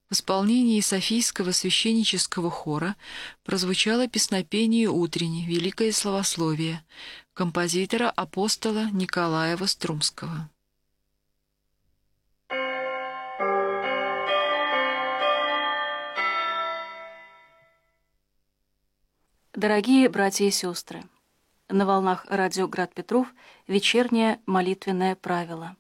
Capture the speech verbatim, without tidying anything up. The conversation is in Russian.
В исполнении Софийского священнического хора прозвучало песнопение утреннее «Великое славословие» композитора апостола Николая Вострумского. Дорогие братья и сестры, на волнах радио «Град Петров» вечернее молитвенное правило.